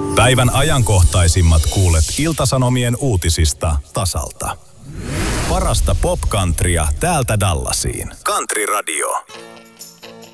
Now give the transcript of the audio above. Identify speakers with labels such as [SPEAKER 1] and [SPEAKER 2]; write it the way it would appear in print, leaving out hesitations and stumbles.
[SPEAKER 1] Päivän ajankohtaisimmat kuulet Ilta-Sanomien uutisista tasalta. Parasta pop-countrya täältä Dallasiin. Country Radio.